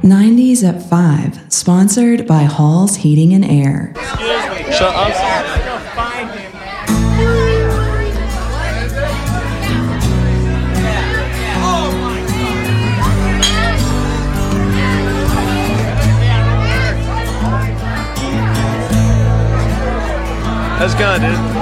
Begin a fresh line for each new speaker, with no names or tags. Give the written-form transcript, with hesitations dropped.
90s at 5, sponsored by Hall's Heating and Air.
Excuse me. Shut up. That's good, dude.